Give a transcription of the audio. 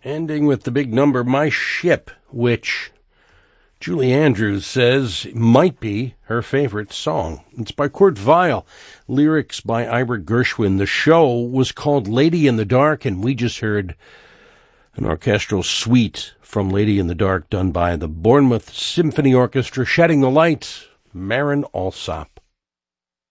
ending with the big number, My Ship, which Julie Andrews says might be her favorite song. It's by Kurt Weill, lyrics by Ira Gershwin. The show was called Lady in the Dark, and we just heard an orchestral suite from Lady in the Dark done by the Bournemouth Symphony Orchestra, shedding the light, Marin Alsop.